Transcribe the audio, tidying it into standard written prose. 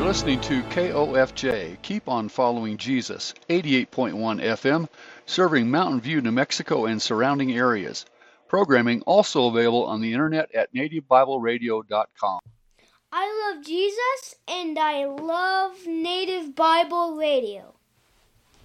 listening to KOFJ, Keep on Following Jesus, 88.1 FM, serving Mountain View, New Mexico and surrounding areas. Programming also available on the internet at nativebibleradio.com. I love Jesus and I love Native Bible Radio.